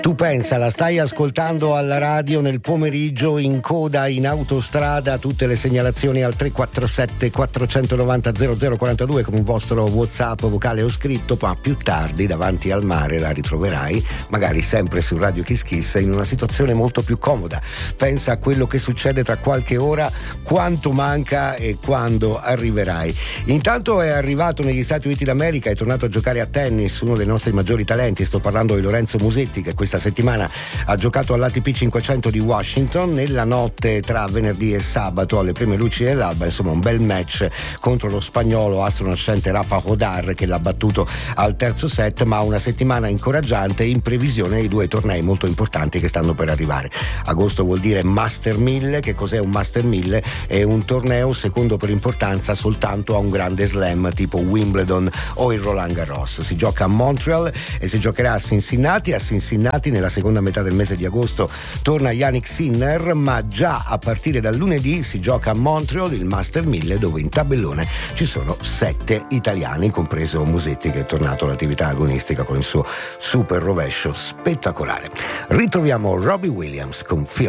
Tu pensa, la stai ascoltando alla radio nel pomeriggio in coda in autostrada, tutte le segnalazioni al 347 490 0042 con un vostro WhatsApp vocale o scritto, ma più tardi davanti al mare la ritroverai, magari sempre su Radio Kiss Kiss, in una situazione molto più comoda. Pensa a quello che succede tra qualche ora, quanto manca e quando arriverai. Intanto è arrivato negli Stati Uniti d'America, è tornato a giocare a tennis uno dei nostri maggiori talenti, sto parlando di Lorenzo Musetti, che questa settimana ha giocato all'ATP 500 di Washington. Nella notte tra venerdì e sabato, alle prime luci dell'alba, insomma un bel match contro lo spagnolo astronascente Rafa Hodar, che l'ha battuto al terzo set, ma una settimana incoraggiante in previsione di due tornei molto importanti che stanno per arrivare. Agosto vuol dire Master 1000. Che cos'è un Master 1000? È un torneo secondo per importanza soltanto a un grande slam tipo Wimbledon o il Roland Garros. Si gioca a Montreal e si giocherà a Cincinnati. A Cincinnati nella seconda metà del mese di agosto torna Jannik Sinner, ma già a partire dal lunedì si gioca a Montreal il Master 1000, dove in tabellone ci sono 7 italiani, compreso Musetti, che è tornato all'attività agonistica con il suo super rovescio spettacolare. Ritroviamo Robbie Williams con Feel.